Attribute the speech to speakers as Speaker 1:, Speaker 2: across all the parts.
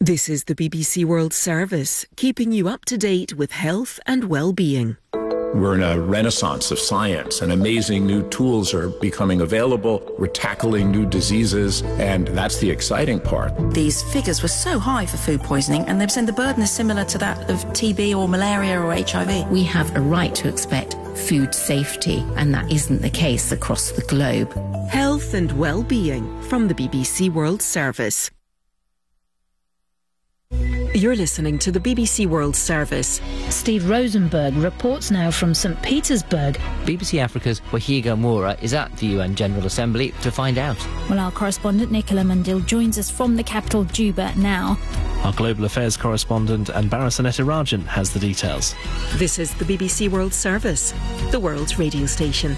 Speaker 1: This is the BBC World Service, keeping you up to date with health and well-being.
Speaker 2: We're in a renaissance of science, and amazing new tools are becoming available. We're tackling new diseases, and that's the exciting part.
Speaker 3: These figures were so high for food poisoning, and they're saying the burden is similar to that of TB or malaria or HIV.
Speaker 4: We have a right to expect food safety, and that isn't the case across the globe.
Speaker 1: Health and well-being from the BBC World Service. You're listening to the BBC World Service.
Speaker 5: Steve Rosenberg reports now from St Petersburg.
Speaker 6: BBC Africa's Wahiga Moura is at the UN General Assembly to find out.
Speaker 7: Well, our correspondent Nicola Mundil joins us from the capital Juba now.
Speaker 8: Our Global Affairs correspondent Anbara Sanetirajan has the details.
Speaker 1: This is the BBC World Service, the world's radio station.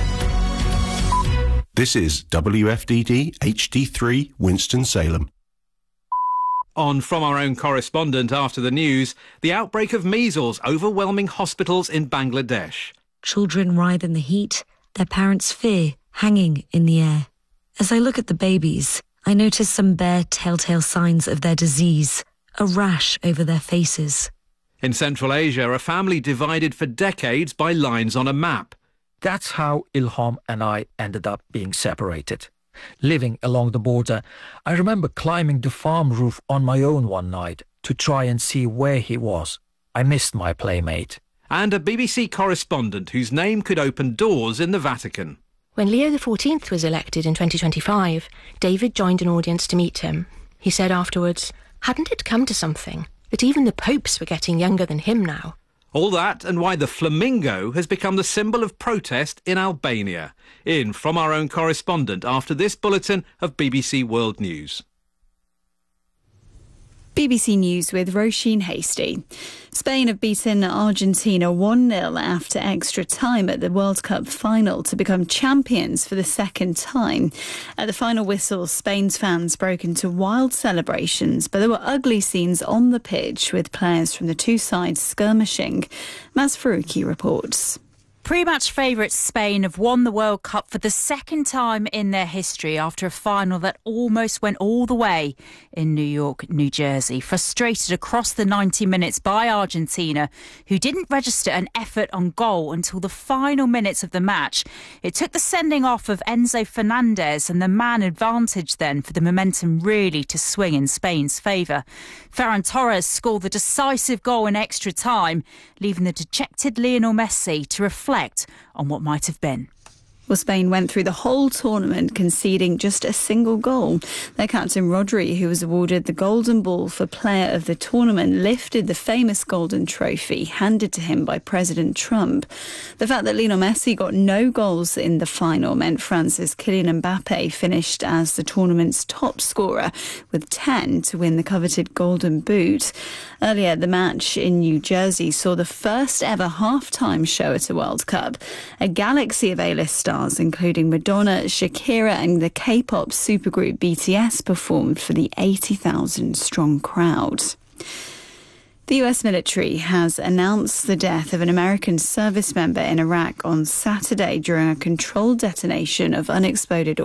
Speaker 9: This is WFDD HD3 Winston-Salem.
Speaker 10: On From Our Own Correspondent after the news, the outbreak of measles overwhelming hospitals in Bangladesh.
Speaker 11: Children writhe in the heat, their parents' fear hanging in the air. As I look at the babies, I notice some bare telltale signs of their disease, a rash over their faces.
Speaker 10: In Central Asia, a family divided for decades by lines on a map.
Speaker 12: That's how Ilham and I ended up being separated. Living along the border, I remember climbing the farm roof on my own one night to try and see where he was. I missed my playmate.
Speaker 10: And a BBC correspondent whose name could open doors in the Vatican.
Speaker 13: When Leo XIV was elected in 2025, David joined an audience to meet him. He said afterwards, hadn't it come to something that even the popes were getting younger than him now?
Speaker 10: All that and why the flamingo has become the symbol of protest in Albania. In From Our Own Correspondent after this bulletin of BBC World News.
Speaker 14: BBC News with Roisin Hasty. Spain have beaten Argentina 1-0 after extra time at the World Cup final to become champions for the second time. At the final whistle, Spain's fans broke into wild celebrations, but there were ugly scenes on the pitch with players from the two sides skirmishing. Maz Faruqi reports.
Speaker 15: Pre-match favourites Spain have won the World Cup for the second time in their history after a final that almost went all the way in New York, New Jersey. Frustrated across the 90 minutes by Argentina, who didn't register an effort on goal until the final minutes of the match. It took the sending off of Enzo Fernandez and the man advantage then for the momentum really to swing in Spain's favour. Ferran Torres scored the decisive goal in extra time, leaving the dejected Lionel Messi to reflect on what might have been.
Speaker 14: Well, Spain went through the whole tournament conceding just a single goal. Their captain Rodri, who was awarded the Golden Ball for Player of the Tournament, lifted the famous Golden Trophy handed to him by President Trump. The fact that Lionel Messi got no goals in the final meant France's Kylian Mbappe finished as the tournament's top scorer with 10 to win the coveted Golden Boot. Earlier, the match in New Jersey saw the first ever halftime show at a World Cup. A galaxy of A-list stars, including Madonna, Shakira and the K-pop supergroup BTS, performed for the 80,000-strong crowd. The US military has announced the death of an American service member in Iraq on Saturday during a controlled detonation of unexploded